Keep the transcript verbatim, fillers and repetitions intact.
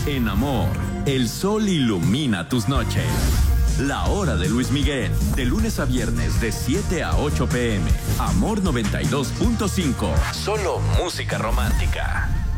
En Amor, el sol ilumina tus noches. La hora de Luis Miguel, de lunes a viernes de siete a ocho pm. Amor noventa y dos punto cinco. Solo música romántica.